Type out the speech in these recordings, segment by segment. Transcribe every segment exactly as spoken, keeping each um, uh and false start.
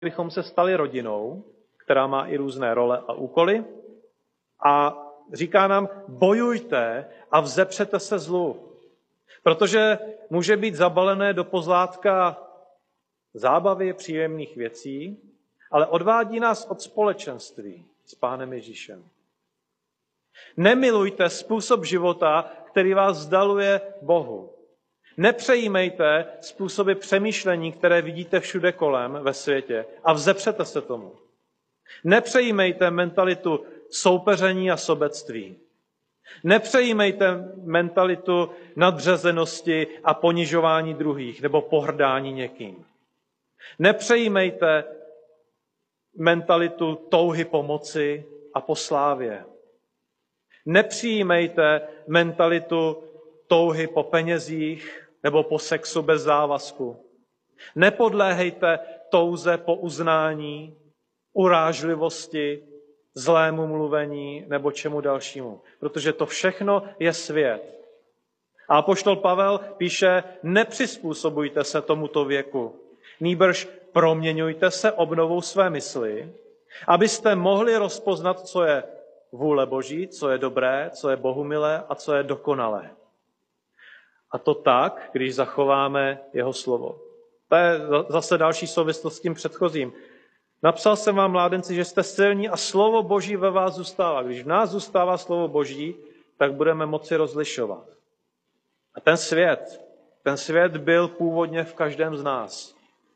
bychom se stali rodinou, která má i různé role a úkoly, a říká nám, bojujte a vzepřete se zlu. Protože může být zabalené do pozlátka zábavy, příjemných věcí, ale odvádí nás od společenství s Pánem Ježíšem. Nemilujte způsob života, který vás vzdaluje Bohu. Nepřejímejte způsoby přemýšlení, které vidíte všude kolem ve světě, a vzepřete se tomu. Nepřejímejte mentalitu soupeření a sobectví. Nepřejímejte mentalitu nadřazenosti a ponižování druhých nebo pohrdání někým. Nepřejímejte mentalitu touhy po moci a po slávě. Nepřijímejte mentalitu touhy po penězích nebo po sexu bez závazku. Nepodléhejte touze po uznání, urážlivosti, zlému mluvení nebo čemu dalšímu, protože to všechno je svět. A apoštol Pavel píše, nepřizpůsobujte se tomuto věku, nýbrž proměňujte se obnovou své mysli, abyste mohli rozpoznat, co je vůle Boží, co je dobré, co je bohumilé a co je dokonalé. A to tak, když zachováme jeho slovo. To je zase další souvislost s tím předchozím. Napsal jsem vám, mládenci, že jste silní a slovo Boží ve vás zůstává. Když v nás zůstává slovo Boží, tak budeme moci rozlišovat. A ten svět, ten svět byl původně v každém z nás.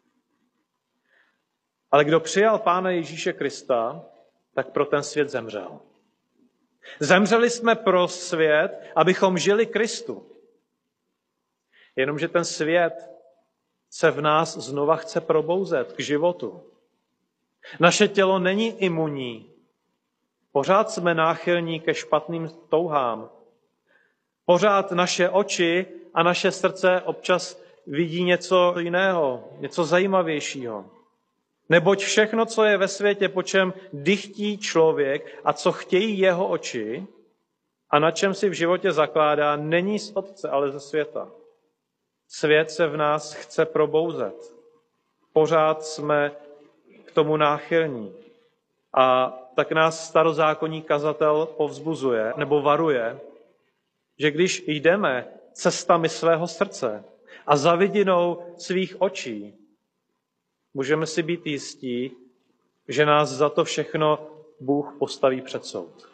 Ale kdo přijal Pána Ježíše Krista, tak pro ten svět zemřel. Zemřeli jsme pro svět, abychom žili Kristu. Jenomže ten svět se v nás znova chce probouzet k životu. Naše tělo není imunní. Pořád jsme náchylní ke špatným touhám. Pořád naše oči a naše srdce občas vidí něco jiného, něco zajímavějšího. Neboť všechno, co je ve světě, po čem dychtí člověk a co chtějí jeho oči a na čem si v životě zakládá, není z Otce, ale ze světa. Svět se v nás chce probouzet. Pořád jsme k tomu náchylní. A tak nás starozákonní kazatel povzbuzuje nebo varuje, že když jdeme cestami svého srdce a za vidinou svých očí, můžeme si být jistí, že nás za to všechno Bůh postaví před soud.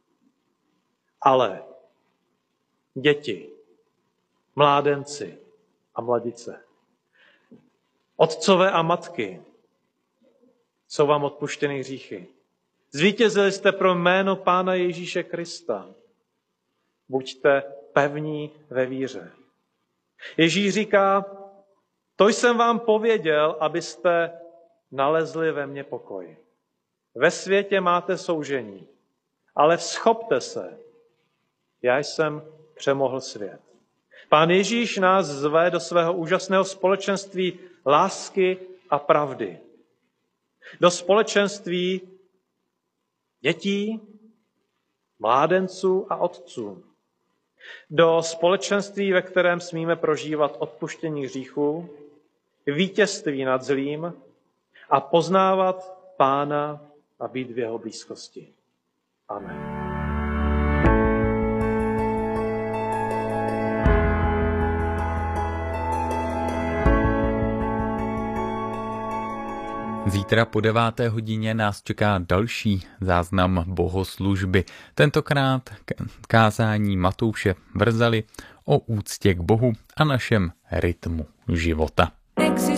Ale děti, mládenci a mladice, otcové a matky, jsou vám odpuštěny hříchy. Zvítězili jste pro jméno Pána Ježíše Krista. Buďte pevní ve víře. Ježíš říká, to jsem vám pověděl, abyste nalezli ve mně pokoj. Ve světě máte soužení, ale vzchopte se. Já jsem přemohl svět. Pán Ježíš nás zve do svého úžasného společenství lásky a pravdy. Do společenství dětí, mládenců a otců. Do společenství, ve kterém smíme prožívat odpuštění hříchů, vítězství nad zlým a poznávat Pána a být v jeho blízkosti. Amen. Zítra po deváté hodině nás čeká další záznam bohoslužby. Tentokrát kázání Matouše Vrzaly o úctě k Bohu a našem rytmu života.